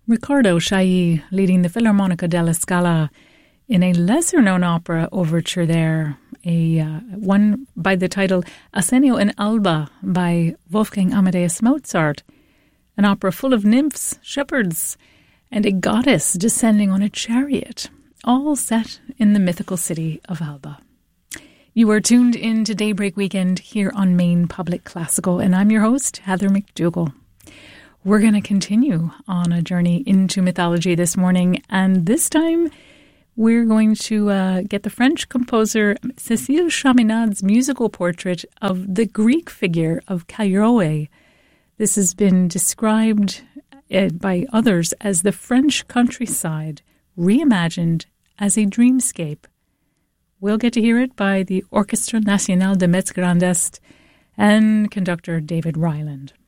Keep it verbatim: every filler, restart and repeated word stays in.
Riccardo Chailly leading the Filarmonica della Scala in a lesser-known opera overture there, a uh, one by the title Asennio in Alba by Wolfgang Amadeus Mozart, an opera full of nymphs, shepherds, and a goddess descending on a chariot, all set in the mythical city of Alba. You are tuned in to Daybreak Weekend here on Maine Public Classical, and I'm your host, Heather McDougall. We're going to continue on a journey into mythology this morning, and this time we're going to uh, get the French composer Cécile Chaminade's musical portrait of the Greek figure of Kairoe. This has been described uh, by others as the French countryside reimagined as a dreamscape. We'll get to hear it by the Orchestre National de Metz Grand Est and conductor David Ryland.